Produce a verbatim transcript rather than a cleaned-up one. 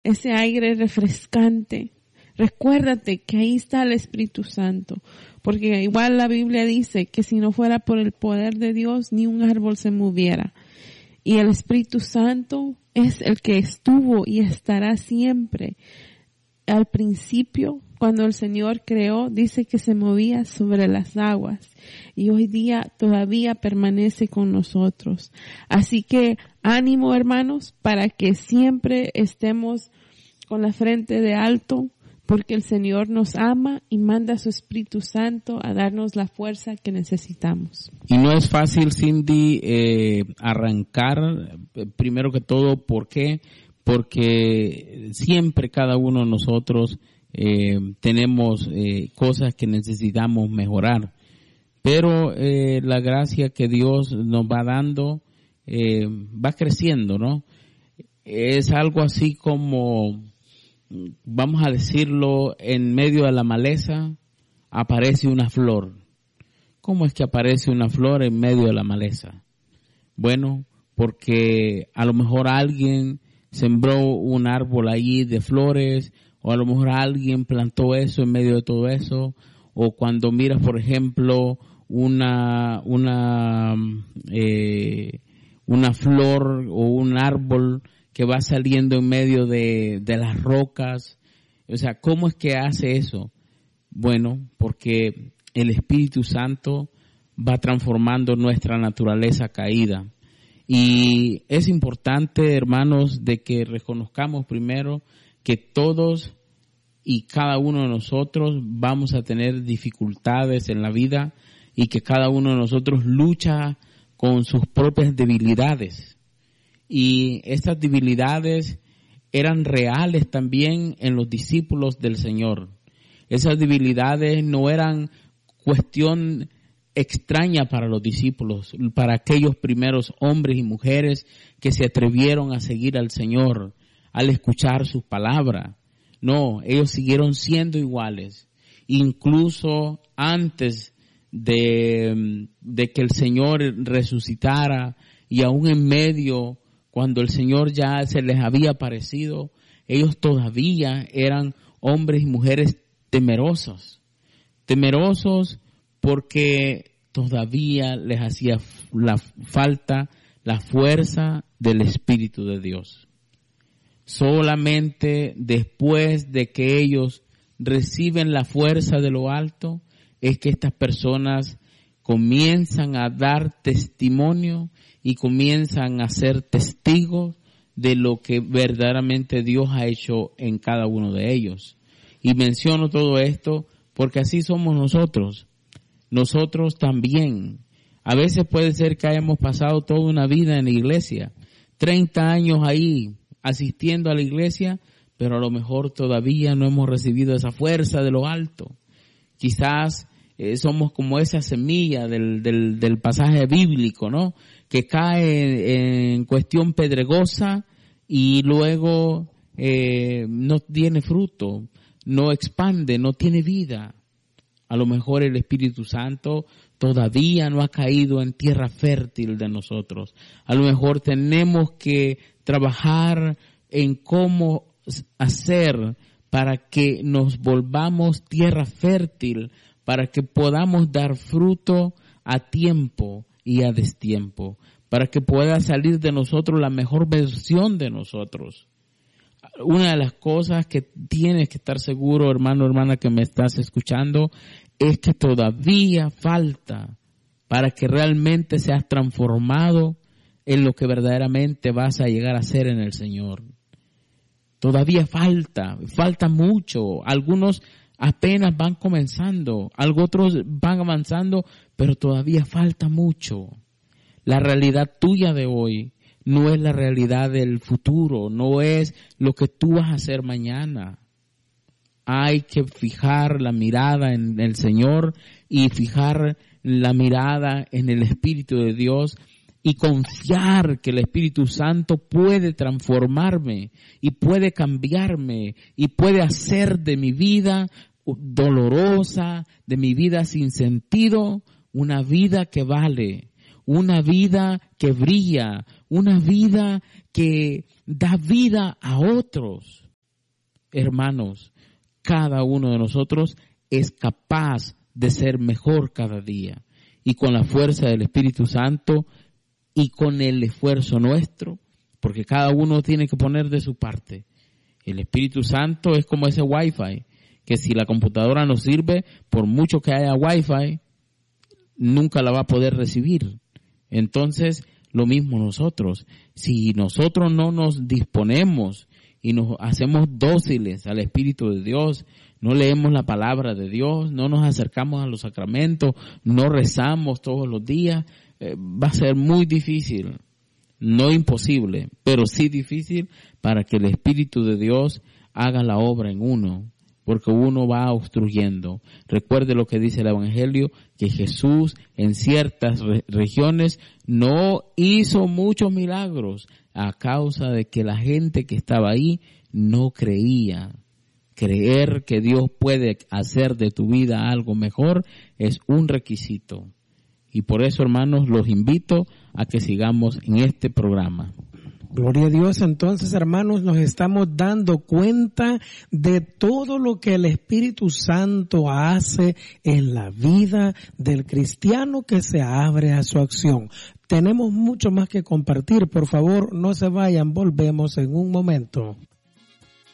ese aire refrescante. Recuérdate que ahí está el Espíritu Santo, porque igual la Biblia dice que si no fuera por el poder de Dios, ni un árbol se moviera. Y el Espíritu Santo es el que estuvo y estará siempre. Al principio, cuando el Señor creó, dice que se movía sobre las aguas y hoy día todavía permanece con nosotros. Así que ánimo, hermanos, para que siempre estemos con la frente de alto, porque el Señor nos ama y manda a su Espíritu Santo a darnos la fuerza que necesitamos. Y no es fácil, Cindy, eh, arrancar, primero que todo, ¿por qué? Porque siempre cada uno de nosotros eh, tenemos eh, cosas que necesitamos mejorar. Pero eh, la gracia que Dios nos va dando eh, va creciendo, ¿no? Es algo así como, vamos a decirlo, en medio de la maleza aparece una flor. ¿Cómo es que aparece una flor en medio de la maleza? Bueno, porque a lo mejor alguien sembró un árbol ahí de flores, o a lo mejor alguien plantó eso en medio de todo eso, o cuando miras, por ejemplo, una una eh, una flor o un árbol que va saliendo en medio de, de las rocas. O sea, ¿cómo es que hace eso? Bueno, porque el Espíritu Santo va transformando nuestra naturaleza caída. Y es importante, hermanos, de que reconozcamos primero que todos y cada uno de nosotros vamos a tener dificultades en la vida y que cada uno de nosotros lucha con sus propias debilidades. Y estas debilidades eran reales también en los discípulos del Señor. Esas debilidades no eran cuestión extraña para los discípulos, para aquellos primeros hombres y mujeres que se atrevieron a seguir al Señor al escuchar sus palabras. No, ellos siguieron siendo iguales, incluso antes de, de que el Señor resucitara y aún en medio, cuando el Señor ya se les había aparecido, ellos todavía eran hombres y mujeres temerosos, temerosos porque todavía les hacía la falta la fuerza del Espíritu de Dios. Solamente después de que ellos reciben la fuerza de lo alto, es que estas personas comienzan a dar testimonio y comienzan a ser testigos de lo que verdaderamente Dios ha hecho en cada uno de ellos. Y menciono todo esto porque así somos nosotros. Nosotros también. A veces puede ser que hayamos pasado toda una vida en la iglesia, treinta años ahí asistiendo a la iglesia, pero a lo mejor todavía no hemos recibido esa fuerza de lo alto. Quizás eh, somos como esa semilla del, del, del pasaje bíblico, ¿no? Que cae en cuestión pedregosa y luego eh, no tiene fruto, no expande, no tiene vida. A lo mejor el Espíritu Santo todavía no ha caído en tierra fértil de nosotros. A lo mejor tenemos que trabajar en cómo hacer para que nos volvamos tierra fértil, para que podamos dar fruto a tiempo y a destiempo, para que pueda salir de nosotros la mejor versión de nosotros. Una de las cosas que tienes que estar seguro, hermano, hermana, que me estás escuchando, es que todavía falta para que realmente seas transformado en lo que verdaderamente vas a llegar a ser en el Señor. Todavía falta, falta mucho. Algunos apenas van comenzando, otros van avanzando, pero todavía falta mucho. La realidad tuya de hoy no es la realidad del futuro, no es lo que tú vas a hacer mañana. Hay que fijar la mirada en el Señor y fijar la mirada en el Espíritu de Dios y confiar que el Espíritu Santo puede transformarme y puede cambiarme y puede hacer de mi vida dolorosa, de mi vida sin sentido, una vida que vale, una vida que brilla, una vida que da vida a otros. hermanos, cada uno de nosotros es capaz de ser mejor cada día. Y con la fuerza del Espíritu Santo y con el esfuerzo nuestro, porque cada uno tiene que poner de su parte. El Espíritu Santo es como ese Wi-Fi, que si la computadora no sirve, por mucho que haya Wi-Fi, nunca la va a poder recibir. Entonces, lo mismo nosotros. Si nosotros no nos disponemos y nos hacemos dóciles al Espíritu de Dios, no leemos la palabra de Dios, no nos acercamos a los sacramentos, no rezamos todos los días, eh, va a ser muy difícil, no imposible, pero sí difícil para que el Espíritu de Dios haga la obra en uno, porque uno va obstruyendo. Recuerde lo que dice el Evangelio, que Jesús en ciertas re- regiones no hizo muchos milagros a causa de que la gente que estaba ahí no creía. Creer que Dios puede hacer de tu vida algo mejor es un requisito. Y por eso, hermanos, los invito a que sigamos en este programa. Gloria a Dios. Entonces, hermanos, nos estamos dando cuenta de todo lo que el Espíritu Santo hace en la vida del cristiano que se abre a su acción. Tenemos mucho más que compartir. Por favor, no se vayan, volvemos en un momento.